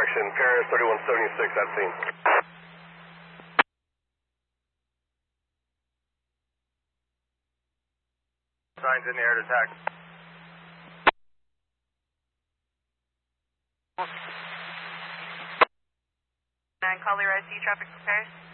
action. Paris 3176 at scene. Signs in the air to attack. And Collier IC traffic for Paris.